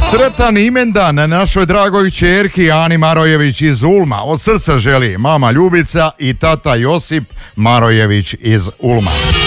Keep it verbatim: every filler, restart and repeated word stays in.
Sretan imendan našoj dragoj ćerki Ani Marojević iz Ulma. Od srca želi mama Ljubica i tata Josip Marojević iz Ulma.